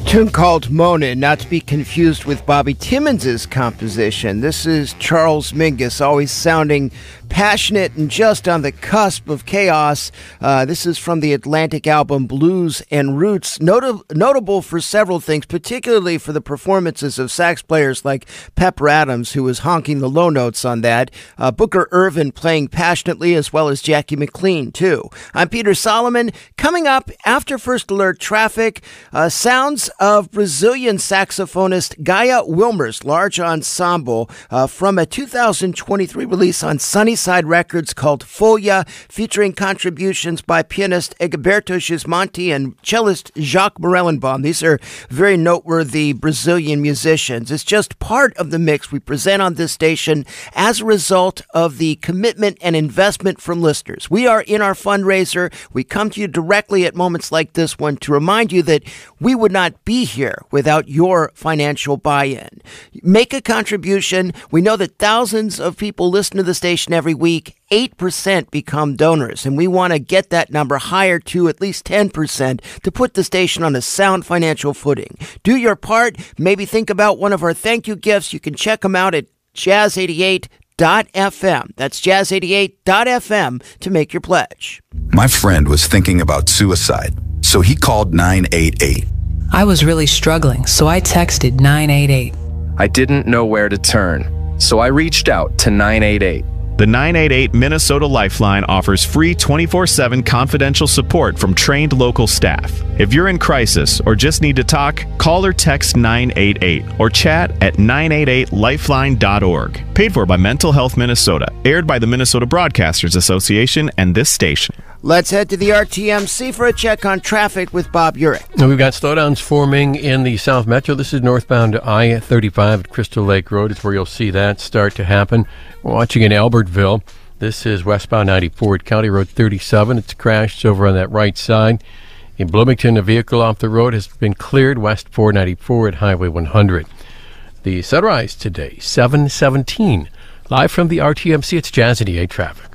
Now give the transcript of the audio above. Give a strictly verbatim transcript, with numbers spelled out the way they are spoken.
Tune called Moanin', not to be confused with Bobby Timmons' composition. This is Charles Mingus, always sounding passionate and just on the cusp of chaos. Uh, this is from the Atlantic album Blues and Roots, Not- notable for several things, particularly for the performances of sax players like Pepper Adams, who was honking the low notes on that, uh, Booker Ervin playing passionately, as well as Jackie McLean, too. I'm Peter Solomon. Coming up after First Alert Traffic, uh, sounds of Brazilian saxophonist Gaia Wilmer's large ensemble uh, from a two thousand twenty-three release on Sunnyside Records called Folha, featuring contributions by pianist Egberto Gismonti and cellist Jacques Morellenbaum. These are very noteworthy Brazilian musicians. It's just part of the mix we present on this station as a result of the commitment and investment from listeners. We are in our fundraiser. We come to you directly at moments like this one to remind you that we would not be here without your financial buy-in. Make a contribution. We know that thousands of people listen to the station every week. eight percent become donors, and we want to get that number higher to at least ten percent to put the station on a sound financial footing. Do your part. Maybe think about one of our thank you gifts. You can check them out at jazz eighty-eight dot f m. That's jazz eighty-eight dot f m to make your pledge. My friend was thinking about suicide, so he called nine eight eight. I was really struggling, so I texted nine eight eight. I didn't know where to turn, so I reached out to nine eight eight. The nine eight eight Minnesota Lifeline offers free twenty-four seven confidential support from trained local staff. If you're in crisis or just need to talk, call or text nine eight eight or chat at nine eight eight lifeline dot org. Paid for by Mental Health Minnesota. Aired by the Minnesota Broadcasters Association and this station. Let's head to the R T M C for a check on traffic with Bob Urich. Now we've got slowdowns forming in the South Metro. This is northbound I thirty-five at Crystal Lake Road. It's where you'll see that start to happen. We're watching in Albertville. This is westbound ninety-four at County Road thirty-seven. It's crashed over on that right side. In Bloomington, a vehicle off the road has been cleared west four ninety-four at Highway one hundred. The sunrise today, seven seventeen. Live from the R T M C, it's Jazz eighty-eight Traffic.